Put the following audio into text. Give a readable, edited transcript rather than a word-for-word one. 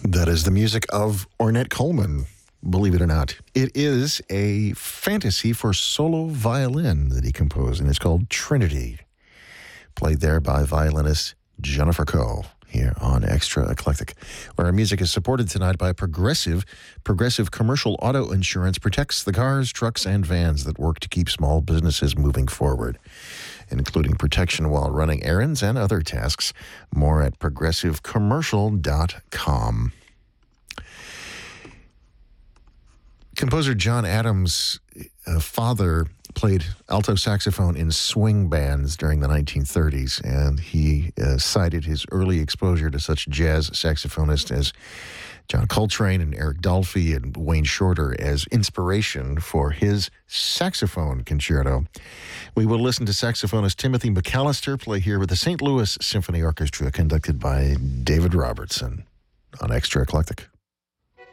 That is the music of Ornette Coleman, believe it or not. It is a fantasy for solo violin that he composed, and it's called Trinity. Played there by violinist Jennifer Coe here on Extra Eclectic, where our music is supported tonight by Progressive. Progressive Commercial Auto Insurance protects the cars, trucks, and vans that work to keep small businesses moving forward, including protection while running errands and other tasks. More at progressivecommercial.com. Composer John Adams' father played alto saxophone in swing bands during the 1930s, and he cited his early exposure to such jazz saxophonists as John Coltrane and Eric Dolphy and Wayne Shorter as inspiration for his saxophone concerto. We will listen to saxophonist Timothy McAllister play here with the St. Louis Symphony Orchestra, conducted by David Robertson on Extra Eclectic.